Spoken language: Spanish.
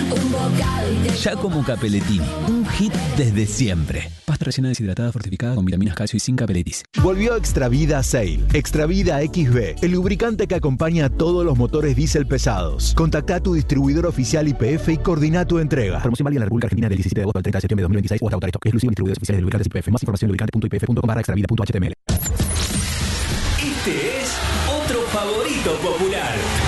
Giacomo Cappellettini, un hit desde siempre. Pasta rellena deshidratada fortificada con vitaminas, calcio y zinc Cappelletis. Volvió Extravida Sail. Extravida XB, el lubricante que acompaña a todos los motores diésel pesados. Contacta a tu distribuidor oficial YPF y coordina tu entrega. Promoción válida en la República Argentina del 17 de agosto al 30 de septiembre de 2026 o hasta agotar esto. Exclusivo en distribuidores oficiales de lubricantes YPF. Más información en lubricante.ypf.com/extravida.html. Este es otro favorito popular.